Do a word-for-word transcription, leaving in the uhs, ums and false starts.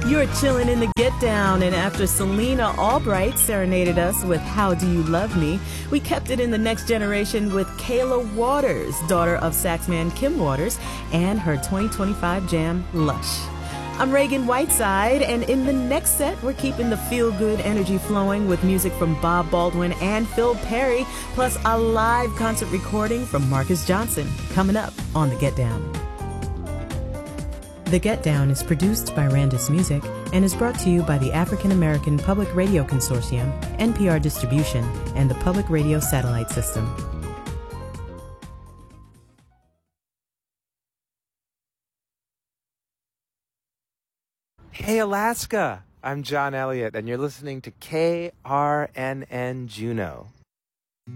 You're chilling in the Get Down, and after Selena Albright serenaded us with How Do You Love Me, we kept it in the next generation with Kayla Waters, daughter of saxman Kim Waters, and her twenty twenty-five jam, Lush. I'm Reagan Whiteside, and in the next set, we're keeping the feel-good energy flowing with music from Bob Baldwin and Phil Perry, plus a live concert recording from Marcus Johnson, coming up on The Get Down. The Get Down is produced by Randus Music and is brought to you by the African American Public Radio Consortium, N P R Distribution, and the Public Radio Satellite System. Hey, Alaska! I'm John Elliott, and you're listening to K R N N Juneau.